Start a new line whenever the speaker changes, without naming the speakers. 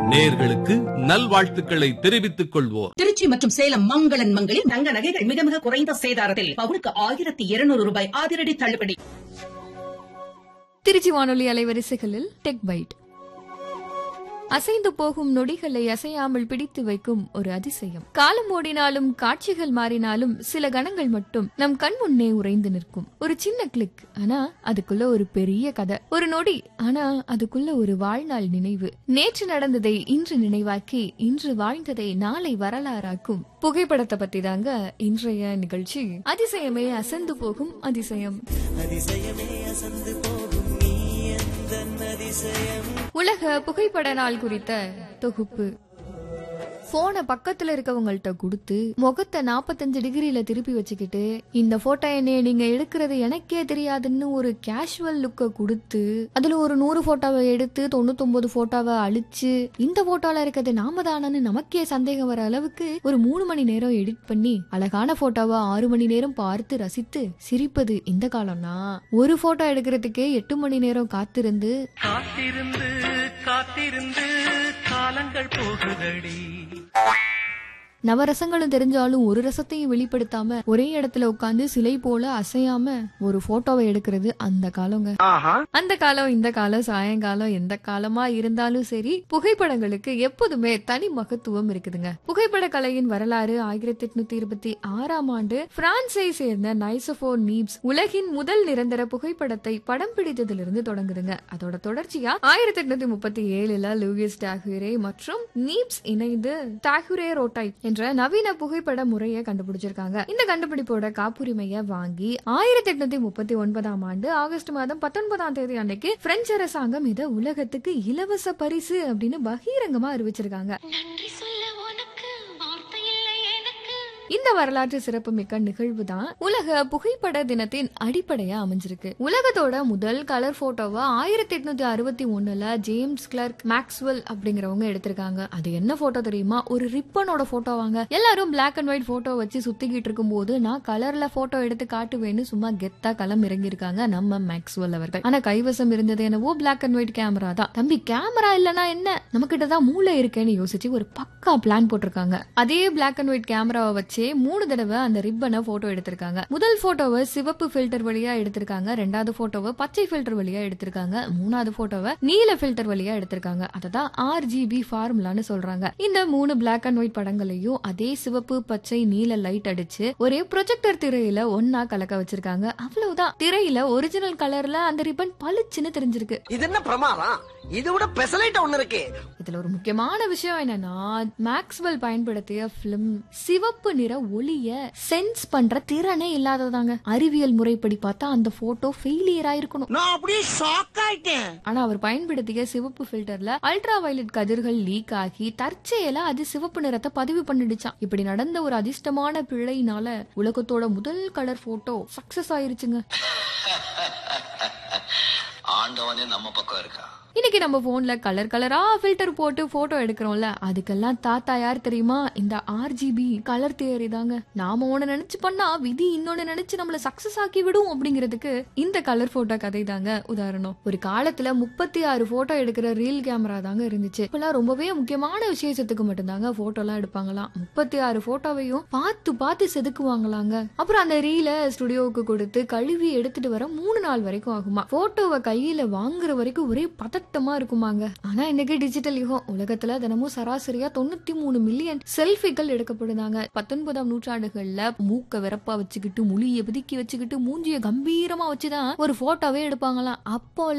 நேயர்களுக்கு நல்வாழ்த்துக்களை தெரிவித்துக் கொள்வோர்.
திருச்சி மற்றும் சேலம் மங்களன் மங்களில் தங்க நகைகள் மிக மிக குறைந்த சேதாரத்தில் பவுனுக்கு 1200 ரூபாய் அதிரடி தள்ளுபடி.
திருச்சி வானொலி அலைவரிசைகளில் டெக் பைட். அசைந்து போகும் நொடிகளை அசையாமல் பிடித்து வைக்கும் ஒரு அதிசயம். காலம் ஓடினாலும் காட்சிகள் மாறினாலும் சில கணங்கள் மட்டும் நம் கண் முன்னே உறைந்து நிற்கும். ஒரு சின்ன கிளிக், ஆனா அதுக்குள்ள ஒரு பெரிய கதை. ஒரு நொடி, ஆனா அதுக்குள்ள ஒரு வாழ்நாள் நினைவு. நேற்று நடந்ததை இன்று நினைவாக்கி இன்று வாழ்ந்ததை நாளை வரலாறாக்கும் புகைப்படத்தை பத்தி தாங்க இன்றைய நிகழ்ச்சி. அதிசயமே அசந்து போகும் அதிசயம். அதிசயமே அசந்து போகும் உலக புகைப்பட நாள் குறித்த தொகுப்பு. போனை பக்கத்துல இருக்கவங்கள்ட்ட கொடுத்து முகத்தை 45 டிகிரில திருப்பி வச்சுக்கிட்டு இந்த போட்டோ என்னைய நீங்க எடுக்கிறது எனக்கே தெரியாதுன்னு ஒரு கேஷுவல் லுக்க கொடுத்து அதுல ஒரு 100 போட்டோவை எடுத்து 99 போட்டோவை அழிச்சு இந்த போட்டோல இருக்கிறது நாம தானு நமக்கே சந்தேகம் வர அளவுக்கு ஒரு 3 மணி நேரம் எடிட் பண்ணி அழகான போட்டோவை 6 மணி நேரம் பார்த்து ரசித்து சிரிப்பது இந்த காலம்னா, ஒரு போட்டோ எடுக்கிறதுக்கே 8 மணி நேரம் காத்திருந்து காலங்கள் போகுதடி. நவரசங்களும் தெரிஞ்சாலும் ஒரு ரசத்தையும் வெளிப்படுத்தாம ஒரே இடத்துல உட்கார்ந்து சிலை போல அசையாம ஒரு போட்டோவை எடுக்கிறது அந்த காலங்க. அந்த காலம் இந்த காலம் சாயங்காலம் எந்த காலமா இருந்தாலும் சரி, புகைப்படங்களுக்கு எப்போதுமே தனி மகத்துவம் இருக்குதுங்க. புகைப்பட கலையின் வரலாறு 1826ஆம் ஆண்டு பிரான்சை சேர்ந்த நைசோபோர் நீப்ஸ் உலகின் முதல் நிரந்தர புகைப்படத்தை படம் பிடித்ததிலிருந்து தொடங்குதுங்க. அதோட தொடர்ச்சியா 1837ல லூயிஸ் டாகுரே மற்றும் நீப்ஸ் இணைந்து டாகுரே ரோடைப் என்ற நவீன புகைப்பட முறையை கண்டுபிடிச்சிருக்காங்க. இந்த கண்டுபிடிப்போட காப்புரிமையை வாங்கி 1839ஆம் ஆண்டு ஆகஸ்ட் மாதம் 19ஆம் தேதி அன்னைக்கு பிரெஞ்சு அரசாங்கம் இதை உலகத்துக்கு இலவச பரிசு அப்படின்னு பகிரங்கமா அறிவிச்சிருக்காங்க. இந்த வரலாற்று சிறப்புமிக்க நிகழ்வு தான் உலக புகைப்பட தினத்தின் அடிப்படையா அமைஞ்சிருக்கு. உலகத்தோட முதல் கலர் போட்டோவை 1861ல ஜேம்ஸ் கிளர்க் மேக்ஸ்வெல் அப்படிங்கிறவங்க எடுத்திருக்காங்க. அது என்ன போட்டோ தெரியுமா? ஒரு ரிப்பனோட போட்டோவாங்க. எல்லாரும் பிளாக் அண்ட் ஒயிட் போட்டோ வச்சு சுத்திக்கிட்டு இருக்கும் போது நான் கலர்ல போட்டோ எடுத்து காட்டுவேன்னு சும்மா கெத்தா களம் இறங்கி இருக்காங்க நம்ம மேக்ஸ்வெல் அவர்கள். ஆனா கைவசம் இருந்தது என்னவோ பிளாக் அண்ட் ஒயிட் கேமரா தான். தம்பி, கேமரா இல்லனா என்ன, நம்ம கிட்டதான் மூளை இருக்கேன்னு யோசிச்சு ஒரு பக்கா பிளான் போட்டிருக்காங்க. அதே பிளாக் அண்ட் ஒயிட் கேமராவை வச்சு 3 தடவை அந்த ரிப்பனை போட்டோ எடுத்திருக்காங்க. முதல் போட்டோவை சிவப்பு ஃபில்டர் வழியா எடுத்திருக்காங்க, 2வது போட்டோவை பச்சை ஃபில்டர் வழியா எடுத்திருக்காங்க, 3வது போட்டோவை நீல ஃபில்டர் வழியா எடுத்திருக்காங்க. அததான் RGB ஃபார்முலான்னு சொல்றாங்க. இந்த 3 பிளாக் அண்ட் ஒயிட் படங்களையும் அதே சிவப்பு பச்சை நீல லைட் அடிச்சு ஒரே ப்ரொஜெக்டர் திரையில ஒன்னா கலக்க வச்சிருக்காங்க. அவ்வளவுதான், திரையில ஒரிஜினல் கலர்ல அந்த ரிப்பன் பளிச்சுன்னு தெரிஞ்சிருக்கு. இது என்ன பிரமாதம், இது விட பெசலைட் ஒன்னு இருக்கு. இதுல ஒரு முக்கியமான விஷயம் என்னன்னா, மேக்ஸ்வெல் பயன்படுத்திய பிலிம் சிவப்பு நிற ஒளிய சென்ஸ் பண்ற திறனே இல்லாததாங்க. அறிவியல் முறைப்படி பார்த்தா அந்த போட்டோ ஃபெயிலியர் ஆயிருக்கணும். நான் அப்படியே ஷாக் ஆயிட்டேன். ஆனா அவர் பயன்படுத்திய சிவப்பு ஃபில்டர்ல அல்ட்ரா வயலட் கதிர்கள் லீக் ஆகி தற்செயலா அது சிவப்பு நிறத்தை பதிவு பண்ணிடுச்சான். இப்படி நடந்த ஒரு அதிர்ஷ்டமான பிழையினால உலகத்தோட முதல் கலர் போட்டோ சக்சஸ் ஆயிருச்சுங்க. ஆண்டவனே நம்ம பக்கம் இருக்கா. இன்னைக்கு நம்ம போன்ல கலர் கலரா ஃபில்டர் போட்டு போட்டோ எடுக்கிறோம்ல, அதுக்கெல்லாம் தாத்தா யார் தெரியுமா? இந்த RGB கலர் தியரி தாங்க. நாம ஒண்ணு நினைச்சு பண்ணா விதி இன்னொன்னு நினைச்சு நம்மள சக்சஸ் ஆக்கி விடும் அப்படிங்கிறதுக்கு இந்த கலர் போட்டோ கதை தாங்க உதாரணம். ஒரு காலத்துல 36 போட்டோ எடுக்கிற ரீல் கேமரா தாங்க இருந்துச்சு. இப்பெல்லாம் ரொம்பவே முக்கியமான விசேஷத்துக்கு மட்டும்தாங்க போட்டோ எல்லாம் எடுப்பாங்களாம். 36 போட்டோவையும் பார்த்து செதுக்குவாங்களாங்க. அப்புறம் அந்த ரீல ஸ்டுடியோவுக்கு கொடுத்து கழுவி எடுத்துட்டு வர 3 நாள் வரைக்கும் ஆகுமா. போட்டோவை கையில வாங்குற வரைக்கும் ஒரே பதட்டமா இருக்குமாங்க. ஆனா இன்னைக்கு டிஜிட்டல் யுகம். உலகத்துல தினமும் சராசரியா 93 மில்லியன் செல்ஃபிகள் எடுக்கப்படுதாங்க. 19ஆம் நூற்றாண்டுகள்ல மூக்க வெறப்பா வச்சுக்கிட்டு முழிய பிதுக்கி வச்சுக்கிட்டு மூஞ்சிய கம்பீரமா வச்சுதான் ஒரு போட்டோவே எடுப்பாங்களாம். அப்போ